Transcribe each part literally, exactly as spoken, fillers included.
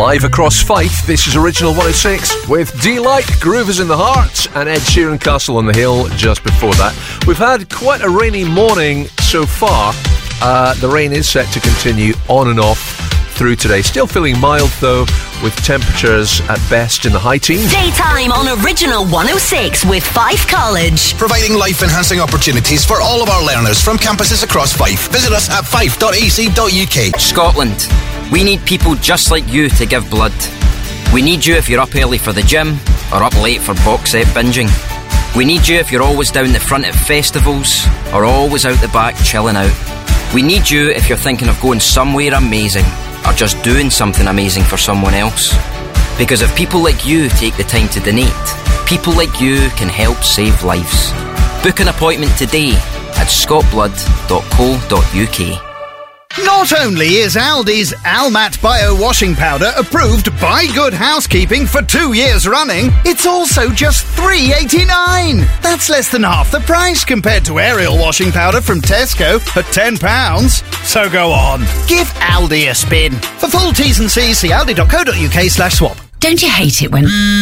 Live across Fife, this is Original one oh six with D-Like, Groove is in the Heart, and Ed Sheeran, Castle on the Hill just before that. We've had quite a rainy morning so far. Uh, the rain is set to continue on and off through today. Still feeling mild though, with temperatures at best in the high teens. Daytime on Original one oh six with Fife College. Providing life-enhancing opportunities for all of our learners from campuses across Fife. Visit us at fife dot a c dot u k. Scotland. We need people just like you to give blood. We need you if you're up early for the gym or up late for box set binging. We need you if you're always down the front at festivals or always out the back chilling out. We need you if you're thinking of going somewhere amazing or just doing something amazing for someone else. Because if people like you take the time to donate, people like you can help save lives. Book an appointment today at scott blood dot co dot u k. Not only is Aldi's Almat Bio Washing Powder approved by Good Housekeeping for two years running, it's also just three pounds eighty-nine. That's less than half the price compared to Ariel Washing Powder from Tesco at ten pounds. So go on, give Aldi a spin. For full T's and C's, see aldi dot co dot u k slash swap. Don't you hate it when...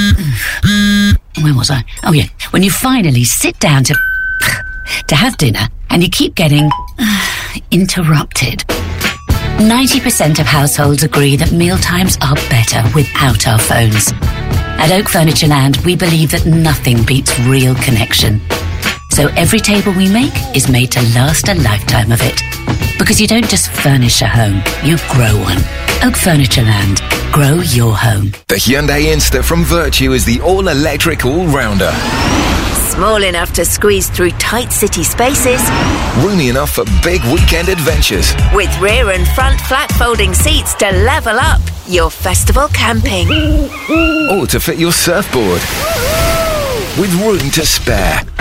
Where was I? Oh yeah, when you finally sit down to... to have dinner and you keep getting... interrupted. ninety percent of households agree that mealtimes are better without our phones. At Oak Furniture Land, we believe that nothing beats real connection. So every table we make is made to last a lifetime of it. Because you don't just furnish a home, you grow one. Oak Furniture Land. Grow your home. The Hyundai Insta from Virtue is the all-electric all-rounder. Small enough to squeeze through tight city spaces. Roomy enough for big weekend adventures. With rear and front flat folding seats to level up your festival camping. Or to fit your surfboard. With room to spare.